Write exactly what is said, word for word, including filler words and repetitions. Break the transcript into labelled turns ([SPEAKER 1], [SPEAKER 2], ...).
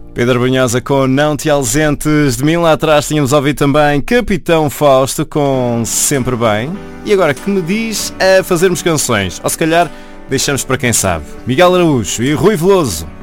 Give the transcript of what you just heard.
[SPEAKER 1] Pedro Brunhosa com Não Te Ausentes. De mim lá atrás tínhamos ouvido também Capitão Fausto com Sempre Bem. E agora que me diz a fazermos canções? Ou se calhar deixamos para quem sabe. Miguel Araújo e Rui Veloso.